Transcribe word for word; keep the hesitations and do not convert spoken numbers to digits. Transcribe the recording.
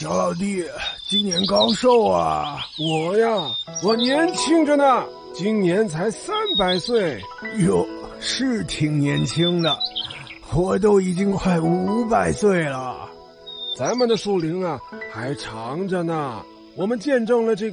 小老弟，今年高寿啊？ 我呀，我年轻着呢，今年才三百岁。 哟，是挺年轻的，我都已经快五百岁了。 咱们的树龄啊，还长着呢。我们见证了这个